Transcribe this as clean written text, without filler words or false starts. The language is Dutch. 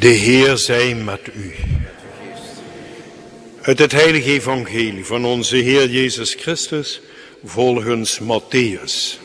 De Heer zij met u. Uit het heilige evangelie van onze Heer Jezus Christus volgens Mattheüs.